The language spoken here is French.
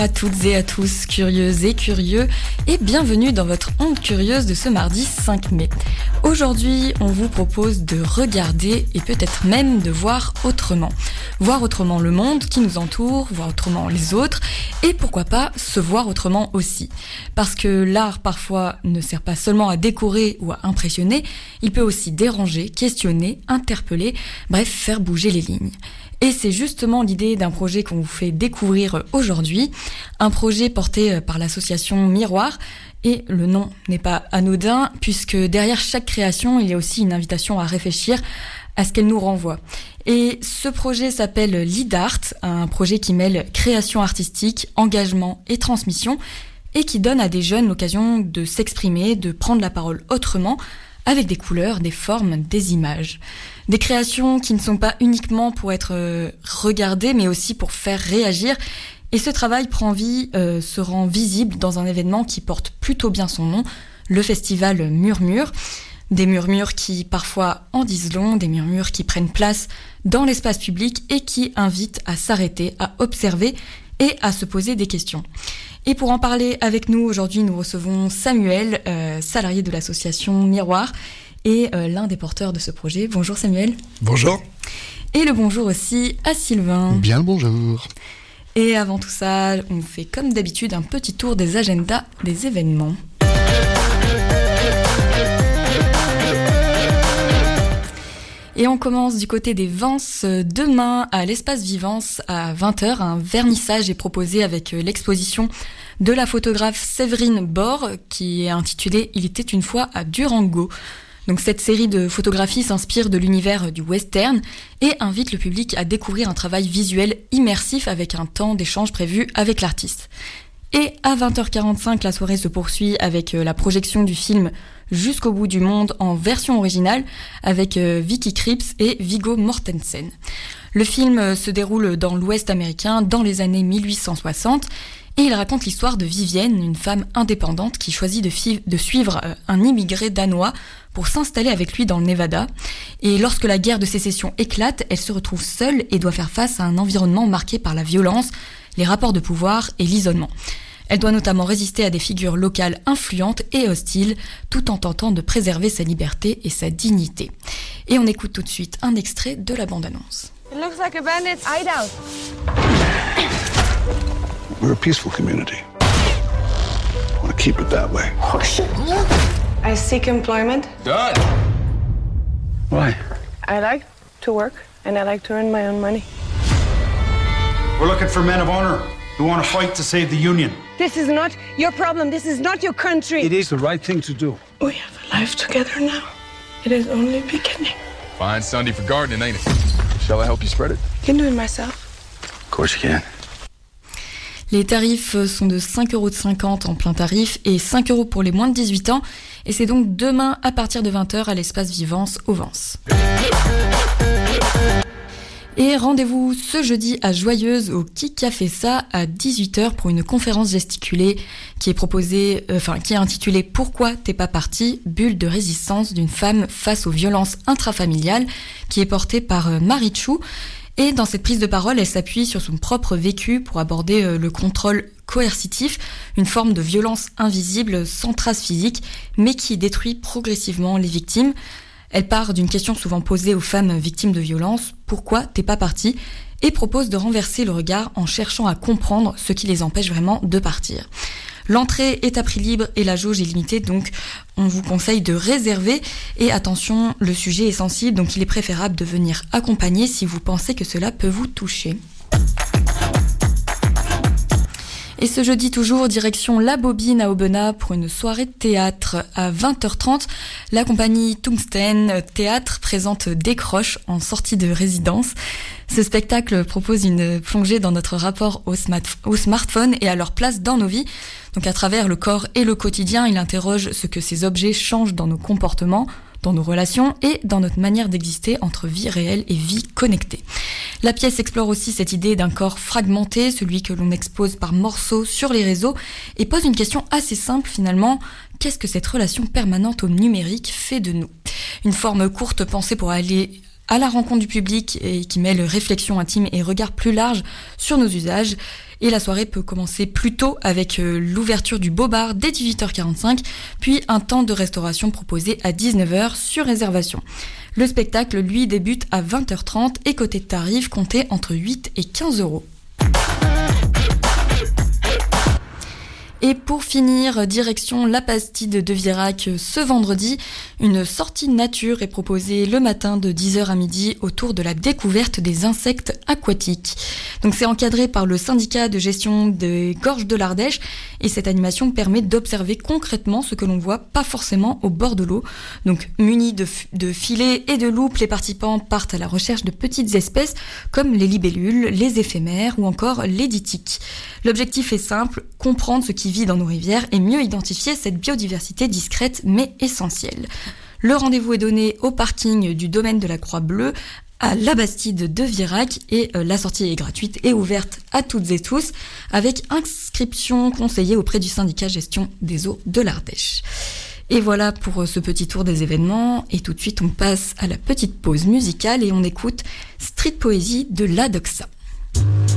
À toutes et à tous, curieuses et curieux, et bienvenue dans votre onde curieuse de ce mardi 5 mai. Aujourd'hui, on vous propose de regarder et peut-être même de voir autrement. Voir autrement le monde qui nous entoure, voir autrement les autres, et pourquoi pas se voir autrement aussi. Parce que l'art parfois ne sert pas seulement à décorer ou à impressionner, il peut aussi déranger, questionner, interpeller, bref, faire bouger les lignes. Et c'est justement l'idée d'un projet qu'on vous fait découvrir aujourd'hui, un projet porté par l'association Miroir. Et le nom n'est pas anodin, puisque derrière chaque création, il y a aussi une invitation à réfléchir à ce qu'elle nous renvoie. Et ce projet s'appelle Lidart, un projet qui mêle création artistique, engagement et transmission, et qui donne à des jeunes l'occasion de s'exprimer, de prendre la parole autrement, avec des couleurs, des formes, des images. Des créations qui ne sont pas uniquement pour être regardées, mais aussi pour faire réagir. Et ce travail prend vie, se rend visible dans un événement qui porte plutôt bien son nom, le festival Murmure. Des murmures qui parfois en disent long, des murmures qui prennent place dans l'espace public et qui invitent à s'arrêter, à observer et à se poser des questions. Et pour en parler avec nous aujourd'hui, nous recevons Samuel, salarié de l'association Miroir et l'un des porteurs de ce projet. Bonjour Samuel. Bonjour. Et le bonjour aussi à Sylvain. Bien le bonjour. Et avant tout ça, on fait comme d'habitude un petit tour des agendas des événements. Et on commence du côté des Vences. Demain, à l'Espace Vivance, à 20h, un vernissage est proposé avec l'exposition de la photographe Séverine Bor, qui est intitulée « Il était une fois à Durango ». Donc cette série de photographies s'inspire de l'univers du western et invite le public à découvrir un travail visuel immersif avec un temps d'échange prévu avec l'artiste. Et à 20h45, la soirée se poursuit avec la projection du film Jusqu'au bout du monde en version originale avec Vicky Krieps et Viggo Mortensen. Le film se déroule dans l'Ouest américain dans les années 1860 et il raconte l'histoire de Vivienne, une femme indépendante qui choisit de suivre un immigré danois pour s'installer avec lui dans le Nevada. Et lorsque la guerre de sécession éclate, elle se retrouve seule et doit faire face à un environnement marqué par la violence, les rapports de pouvoir et l'isolement. Elle doit notamment résister à des figures locales influentes et hostiles, tout en tentant de préserver sa liberté et sa dignité. Et on écoute tout de suite un extrait de la bande-annonce. It looks like a bandit's hideout. We're a peaceful community. I want to keep it that way. Oh, shit. I seek employment. Done. Why? I like to work, and I like to earn my own money. We're looking for men of honor who want to fight to save the Union. This is not your problem. This is not your country. It is the right thing to do. We have a life together now. It is only beginning. Fine Sunday for gardening, ain't it? Shall I help you spread it? I can do it myself. Of course you can. Les tarifs sont de 5,50€ en plein tarif et 5€ pour les moins de 18 ans. Et c'est donc demain à partir de 20h à l'Espace Vivance au Vence. Et rendez-vous ce jeudi à Joyeuse au Qui a fait ça à 18h pour une conférence gesticulée qui est intitulée « Pourquoi t'es pas parti ? Bulle de résistance d'une femme face aux violences intrafamiliales » qui est portée par Marie Chou. Et dans cette prise de parole, elle s'appuie sur son propre vécu pour aborder le contrôle coercitif, une forme de violence invisible sans trace physique, mais qui détruit progressivement les victimes. Elle part d'une question souvent posée aux femmes victimes de violences, « Pourquoi t'es pas partie ?» et propose de renverser le regard en cherchant à comprendre ce qui les empêche vraiment de partir. L'entrée est à prix libre et la jauge est limitée, donc on vous conseille de réserver. Et attention, le sujet est sensible, donc il est préférable de venir accompagner si vous pensez que cela peut vous toucher. Et ce jeudi toujours, direction La Bobine à Aubenas pour une soirée de théâtre. À 20h30, la compagnie Tungsten Théâtre présente Décroche en sortie de résidence. Ce spectacle propose une plongée dans notre rapport au smartphone et à leur place dans nos vies. Donc à travers le corps et le quotidien, il interroge ce que ces objets changent dans nos comportements, dans nos relations et dans notre manière d'exister entre vie réelle et vie connectée. La pièce explore aussi cette idée d'un corps fragmenté, celui que l'on expose par morceaux sur les réseaux, et pose une question assez simple finalement, qu'est-ce que cette relation permanente au numérique fait de nous ? Une forme courte pensée pour aller à la rencontre du public et qui mêle réflexion intime et regard plus large sur nos usages. Et la soirée peut commencer plus tôt avec l'ouverture du Beau Bar dès 18h45, puis un temps de restauration proposé à 19h sur réservation. Le spectacle, lui, débute à 20h30 et côté tarif, comptez entre 8 et 15 euros. Et pour finir, direction la Bastide de Virac ce vendredi. Une sortie nature est proposée le matin de 10h à midi autour de la découverte des insectes aquatiques. Donc c'est encadré par le syndicat de gestion des gorges de l'Ardèche et cette animation permet d'observer concrètement ce que l'on voit pas forcément au bord de l'eau. Donc munis de filets et de loupes, les participants partent à la recherche de petites espèces comme les libellules, les éphémères ou encore les ditiques. L'objectif est simple, comprendre ce qui vit dans nos rivières et mieux identifier cette biodiversité discrète mais essentielle. Le rendez-vous est donné au parking du domaine de la Croix-Bleue à la Bastide de Virac et la sortie est gratuite et ouverte à toutes et tous avec inscription conseillée auprès du syndicat gestion des eaux de l'Ardèche. Et voilà pour ce petit tour des événements et tout de suite on passe à la petite pause musicale et on écoute Street Poésie de La Doxa.